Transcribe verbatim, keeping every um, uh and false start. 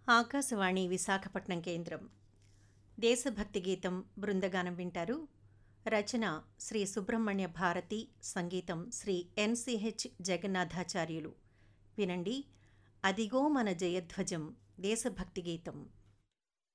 ఆకాశవాణి విశాఖపట్నం కేంద్రం. దేశభక్తి గీతం బృందగానం వింటారు. రచన శ్రీ సుబ్రహ్మణ్య భారతి, సంగీతం శ్రీ ఎన్సిహెచ్ జగన్నాథాచార్యులు. వినండి, అదిగో మన జయధ్వజం దేశభక్తి గీతం.